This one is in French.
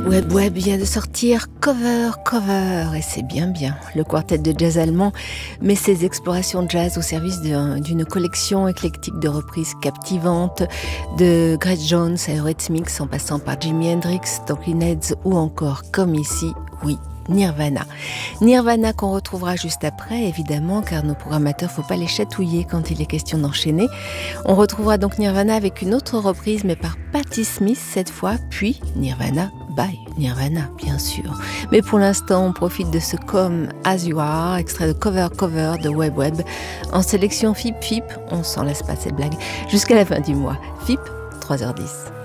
Web Web vient de sortir Cover, et c'est bien. Le quartet de jazz allemand met ses explorations jazz au service d'une collection éclectique de reprises captivantes de Grace Jones à Eurythmics en passant par Jimi Hendrix, Talking Heads ou encore, comme ici, oui, Nirvana. Nirvana qu'on retrouvera juste après, évidemment, car nos programmateurs, faut pas les chatouiller quand il est question d'enchaîner. On retrouvera donc Nirvana avec une autre reprise, mais par Patti Smith cette fois, puis Nirvana by Nirvana, bien sûr. Mais pour l'instant, on profite de ce Come As You Are, extrait de Cover de Web Web, en sélection FIP. On s'en laisse pas cette blague, jusqu'à la fin du mois. FIP, 3h10.